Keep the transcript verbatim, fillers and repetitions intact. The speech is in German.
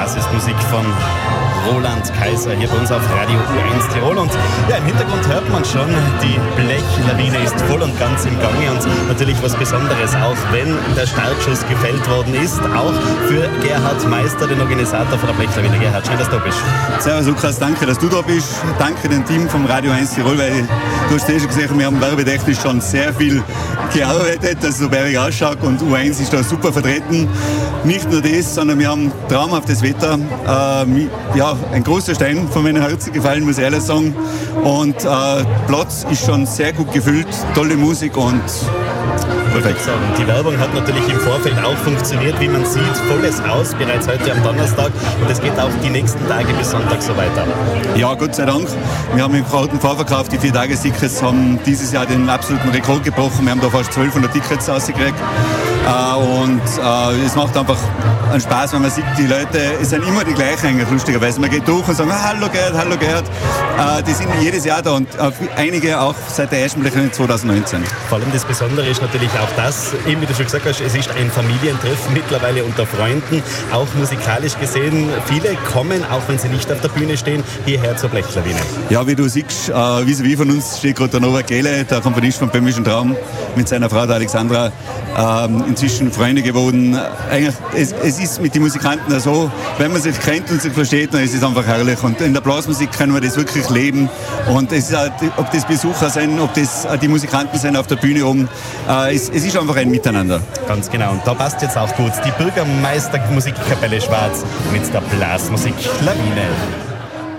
Das ist Musik von Roland Kaiser hier bei uns auf Radio U eins Tirol. Und ja, im Hintergrund hört man schon, die Blechlawine ist voll und ganz im Gange und natürlich was Besonderes, auch wenn der Startschuss gefällt worden ist, auch für Gerhard Meister, den Organisator von der Blechlawine. Gerhard, schön, dass du da bist. Servus Lukas, danke, dass du da bist. Danke dem Team vom Radio eins Tirol, weil du hast ja schon gesehen, wir haben werbetechnisch schon sehr viel gearbeitet, dass es so bergig ausschaut und U eins ist da super vertreten. Nicht nur das, sondern wir haben traumhaftes Wetter. Äh, ja, ein großer Stein von meinem Herzen gefallen, muss ich ehrlich sagen. Und äh, Platz ist schon sehr gut gefüllt, tolle Musik und perfekt. Die Werbung hat natürlich im Vorfeld auch funktioniert, wie man sieht, volles Haus, bereits heute am Donnerstag und es geht auch die nächsten Tage bis Sonntag so weiter. Ja, Gott sei Dank. Wir haben im privaten Vorverkauf, die vier Tagestickets haben dieses Jahr den absoluten Rekord gebrochen. Wir haben da fast zwölfhundert Tickets rausgekriegt. Äh, und äh, es macht einfach einen Spaß, wenn man sieht, die Leute, es sind immer die gleichen eigentlich, lustigerweise. Man geht durch und sagt, hallo Gerhard, hallo Gerhard. Äh, die sind jedes Jahr da und äh, einige auch seit der ersten Blecherin zwanzig neunzehn. Vor allem das Besondere ist natürlich auch das, eben wie du schon gesagt hast, es ist ein Familientreffen mittlerweile unter Freunden, auch musikalisch gesehen. Viele kommen, auch wenn sie nicht auf der Bühne stehen, hierher zur Blechlawine. Ja, wie du siehst, äh, vis-à-vis von uns steht gerade der Nova Kehle, der Komponist von Böhmischen Traum, mit seiner Frau, der Alexandra, ähm, inzwischen Freunde geworden. Eigentlich, es, es ist mit den Musikanten so, wenn man sich kennt und sich versteht, dann ist es einfach herrlich. Und in der Blasmusik können wir das wirklich leben. Und es ist auch, ob das Besucher sind, ob das die Musikanten sind auf der Bühne oben, äh, es, es ist einfach ein Miteinander. Ganz genau. Und da passt jetzt auch gut die Bürgermeister Musikkapelle Schwarz mit der Blasmusik Lawine.